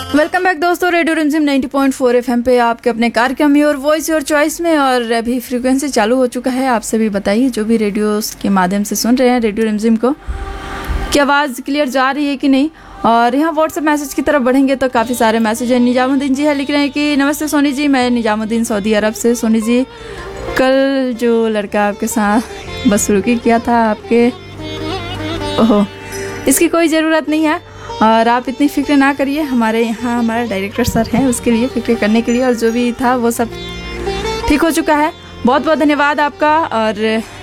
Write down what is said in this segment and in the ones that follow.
Welcome back दोस्तों, radio रिमझिम 90.4 FM पे आपके अपने कार्यक्रम योर वॉइस योर चॉइस में। और अभी फ्रीक्वेंसी चालू हो चुका है। आप सभी बताइए जो भी रेडियो के माध्यम से सुन रहे हैं रेडियो रिमझिम को, कि आवाज़ क्लियर जा रही है कि नहीं। और यहाँ व्हाट्सएप मैसेज की तरफ बढ़ेंगे तो काफ़ी सारे मैसेज हैं। निजामुद्दीन जी है, लिख रहे हैं कि नमस्ते सोनी जी, मैं निजामुद्दीन सऊदी अरब से। सोनी जी, कल जो लड़का आपके साथ बदसलूकी किया था आपके, ओहो, इसकी कोई ज़रूरत नहीं है और आप इतनी फिक्र ना करिए। हमारे यहाँ हमारे डायरेक्टर सर हैं उसके लिए फिक्र करने के लिए, और जो भी था वो सब ठीक हो चुका है। बहुत बहुत धन्यवाद आपका। और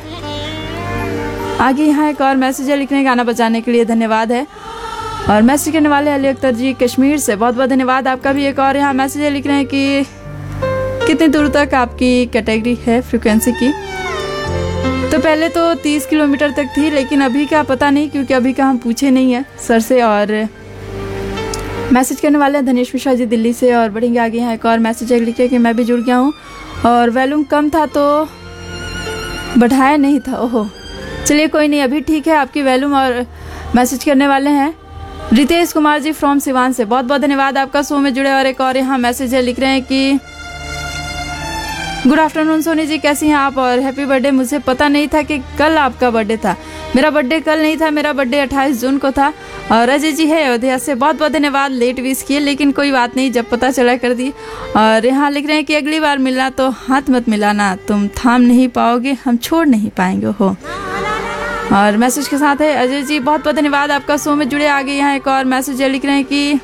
आगे यहाँ एक और मैसेज है, लिखने गाना बजाने के लिए धन्यवाद है। और मैसेज करने वाले अली अख्तर जी कश्मीर से, बहुत बहुत धन्यवाद आपका भी। एक और यहाँ मैसेज है, लिख रहे हैं कि कितनी दूर तक आपकी कैटेगरी है फ्रिक्वेंसी की। तो पहले तो 30 किलोमीटर तक थी, लेकिन अभी का पता नहीं क्योंकि अभी का हम पूछे नहीं है सर से। और मैसेज करने वाले हैं धनेश मिश्रा जी दिल्ली से। और बढ़ेंगे आगे, यहाँ एक और मैसेज है, लिखे कि मैं भी जुड़ गया हूँ और वॉल्यूम कम था तो बढ़ाया नहीं था। ओहो, चलिए कोई नहीं, अभी ठीक है आपकी वॉल्यूम। और मैसेज करने वाले हैं रितेश कुमार जी फ्रॉम सिवान से, बहुत बहुत धन्यवाद आपका शो में जुड़े। और एक और यहाँ मैसेज है, लिख रहे हैं कि गुड आफ्टरनून सोनी जी, कैसी हैं आप और हैप्पी बर्थडे। मुझे पता नहीं था कि कल आपका बर्थडे था। मेरा बर्थडे कल नहीं था, मेरा बर्थडे 28 जून को था। और अजय जी है अयोध्या से, बहुत बहुत धन्यवाद, लेट विश किए लेकिन कोई बात नहीं, जब पता चला कर दी। और यहाँ लिख रहे हैं कि अगली बार मिलना तो हाथ मत मिलाना, तुम थाम नहीं पाओगे हम छोड़ नहीं पाएंगे हो। और मैसेज के साथ है अजय जी, बहुत बहुत धन्यवाद आपका शो में जुड़े। आगे यहाँ एक और मैसेज है, लिख रहे हैं कि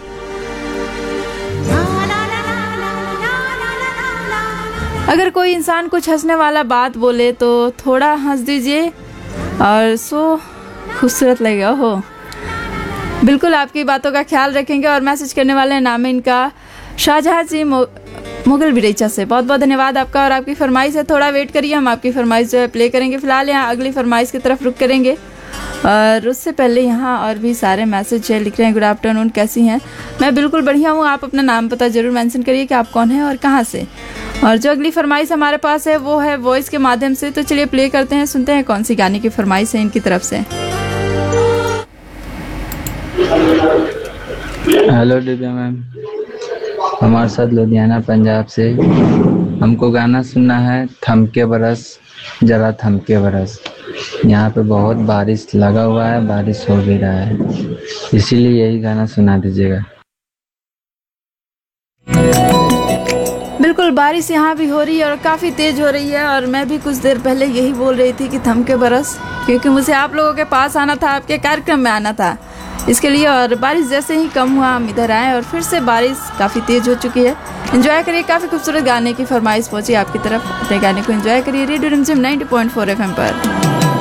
अगर कोई इंसान कुछ हंसने वाला बात बोले तो थोड़ा हंस दीजिए और सो खूबसूरत लगेगा हो। बिल्कुल आपकी बातों का ख्याल रखेंगे। और मैसेज करने वाले नाम है इनका शाहजहां जी मुगल बिरैचा से, बहुत बहुत धन्यवाद आपका। और आपकी फरमाइश है, थोड़ा वेट करिए, हम आपकी फरमाइश जो है प्ले करेंगे। फिलहाल यहाँ अगली फरमाइश की तरफ रुक करेंगे। और उससे पहले यहाँ और भी सारे मैसेज है, लिख रहे हैं गुड आफ्टरनून, कैसी हैं। मैं बिल्कुल बढ़िया हूँ, आप अपना नाम पता जरूर मेंशन करिए कि आप कौन हैं और कहाँ से। और जो अगली फरमाइश हमारे पास है वो है वॉइस के माध्यम से, तो चलिए प्ले करते हैं, सुनते हैं कौन सी गाने की फरमाइश है इनकी तरफ से। हेलो दिव्या मैम, हमारे साथ लुधियाना पंजाब से। हमको गाना सुनना है थमके बरस जरा थमके बरस। यहाँ पे बहुत बारिश लगा हुआ है, बारिश हो भी रहा है, इसीलिए यही गाना सुना दीजिएगा। बिल्कुल, बारिश यहाँ भी हो रही है और काफ़ी तेज़ हो रही है। और मैं भी कुछ देर पहले यही बोल रही थी कि थमके बरस, क्योंकि मुझे आप लोगों के पास आना था, आपके कार्यक्रम में आना था इसके लिए। और बारिश जैसे ही कम हुआ हम इधर आए और फिर से बारिश काफ़ी तेज़ हो चुकी है। एंजॉय करिए, काफ़ी खूबसूरत गाने की फरमाइश पहुंची आपकी तरफ, अपने गाने को एंजॉय करिए रेडियो रिमझिम 90.4 FM पर।